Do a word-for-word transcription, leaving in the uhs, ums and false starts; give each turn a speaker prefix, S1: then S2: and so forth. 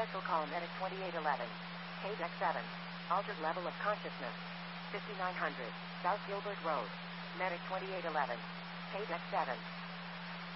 S1: Special call Medic twenty-eight eleven. K D E C seven. Altered level of consciousness. fifty-nine hundred. South Gilbert Road. Medic twenty-eight eleven. K D E C seven.